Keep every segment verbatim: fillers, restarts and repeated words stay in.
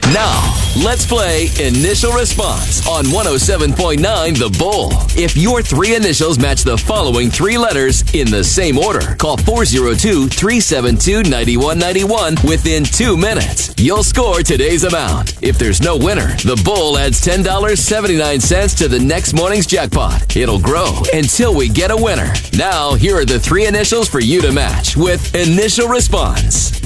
Now, let's play Initial Response on one oh seven point nine The Bull. If your three initials match the following three letters in the same order, call four oh two, three seven two, nine one nine one within two minutes. You'll score today's amount. If there's no winner, the Bull adds ten dollars and seventy-nine cents to the next morning's jackpot. It'll grow until we get a winner. Now, here are the three initials for you to match with Initial Response.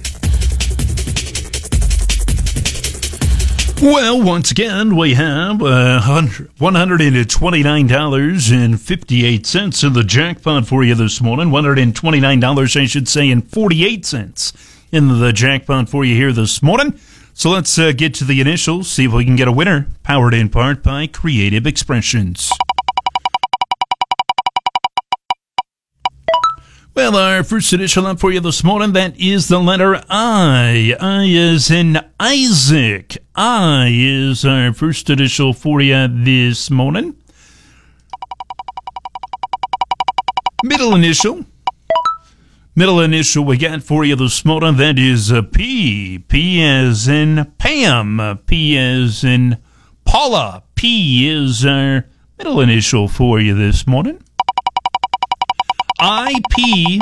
Well, once again, we have uh, one hundred twenty-nine dollars and fifty-eight cents in the jackpot for you this morning. one hundred twenty-nine dollars, I should say, and forty-eight cents in the jackpot for you here this morning. So let's uh, get to the initials, see if we can get a winner, powered in part by Creative Expressions. Well, our first initial up for you this morning, that is the letter I. I is in Isaac. I is our first initial for you this morning. Middle initial. Middle initial we got for you this morning, that is a P. P as in Pam. P as in Paula. P is our middle initial for you this morning. I P,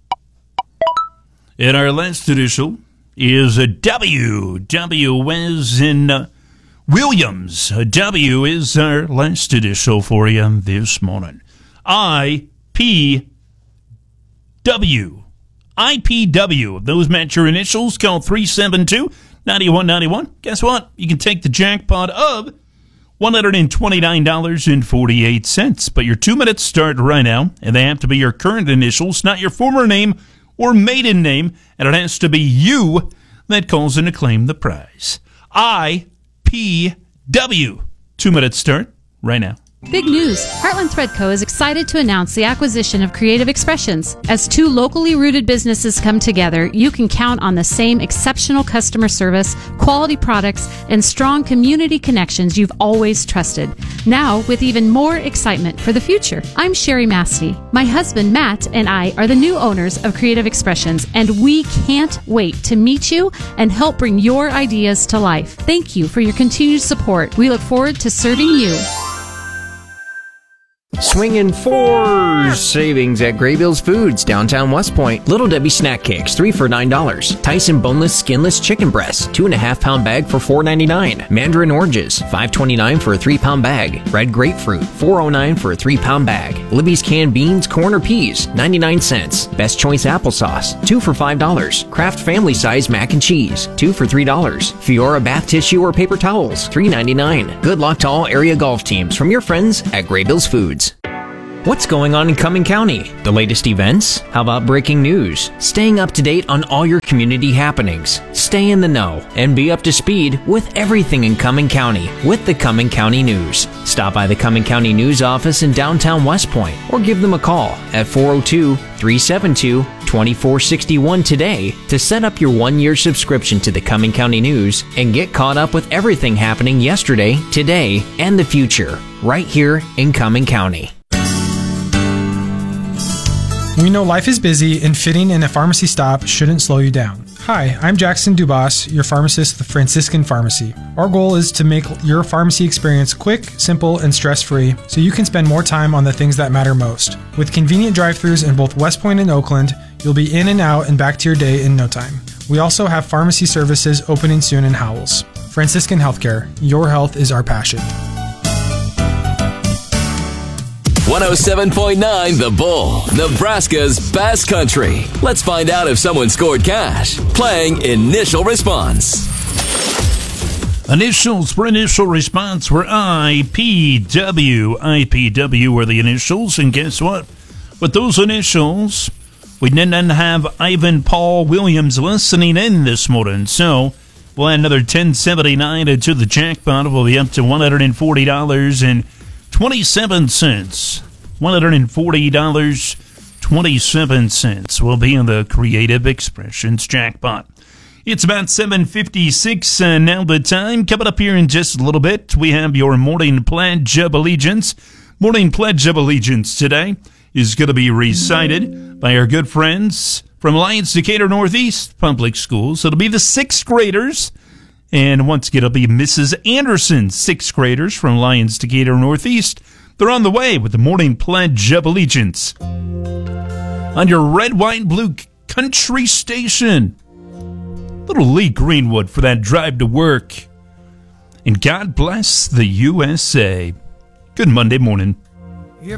and our last initial is a W. W as in uh, Williams. A W is our last initial for you this morning. I P W. I P W. If those match your initials, call three seven two, nine one nine one. Guess what? You can take the jackpot of one hundred twenty-nine dollars and forty-eight cents. But your two minutes start right now, and they have to be your current initials, not your former name or maiden name, and it has to be you that calls in to claim the prize. I P W. Two minutes start right now. Big news! Heartland Thread Co. is excited to announce the acquisition of Creative Expressions. As two locally rooted businesses come together, you can count on the same exceptional customer service, quality products, and strong community connections you've always trusted. Now, with even more excitement for the future. I'm Sherry Mastey. My husband, Matt, and I are the new owners of Creative Expressions, and we can't wait to meet you and help bring your ideas to life. Thank you for your continued support. We look forward to serving you. Swinging fours savings at Graybills Foods, downtown West Point. Little Debbie snack cakes, three for nine dollars. Tyson boneless, skinless chicken breasts, two and a half pound bag for four ninety-nine. Mandarin oranges, five twenty-nine for a three pound bag. Red grapefruit, four oh nine for a three pound bag. Libby's canned beans, corn or peas, ninety-nine cents. Best choice applesauce, two for five dollars. Kraft family size mac and cheese, two for three dollars. Fiora bath tissue or paper towels, three ninety-nine. Good luck to all area golf teams from your friends at Graybills Foods. What's going on in Cumming County? The latest events? How about breaking news? Staying up to date on all your community happenings. Stay in the know and be up to speed with everything in Cumming County with the Cumming County News. Stop by the Cumming County News office in downtown West Point or give them a call at four oh two, three seven two, two four six one today to set up your one-year subscription to the Cumming County News and get caught up with everything happening yesterday, today, and the future right here in Cumming County. We know life is busy and fitting in a pharmacy stop shouldn't slow you down. Hi, I'm Jackson Dubas, your pharmacist at the Franciscan Pharmacy. Our goal is to make your pharmacy experience quick, simple, and stress-free so you can spend more time on the things that matter most. With convenient drive-thrus in both West Point and Oakland, you'll be in and out and back to your day in no time. We also have pharmacy services opening soon in Howells. Franciscan Healthcare, your health is our passion. one oh seven point nine The Bull, Nebraska's best country. Let's find out if someone scored cash. Playing Initial Response. Initials for initial response were I P W. I P W were the initials, and guess what? With those initials, we didn't have Ivan Paul Williams listening in this morning, so we'll add another ten seventy-nine into the jackpot. We'll be up to one hundred forty dollars and twenty-seven cents. one hundred forty dollars and twenty-seven cents will be in the Creative Expressions jackpot. It's about seven fifty-six uh, now the time. Coming up here in just a little bit, we have your Morning Pledge of Allegiance. Morning Pledge of Allegiance today is going to be recited by our good friends from Alliance Decatur Northeast Public Schools. It'll be the sixth graders And once again, it'll be Missus Anderson, sixth graders from Lyons Decatur Northeast. They're on the way with the morning Pledge of Allegiance. On your red, white, and blue country station. Little Lee Greenwood for that drive to work. And God bless the U S A. Good Monday morning.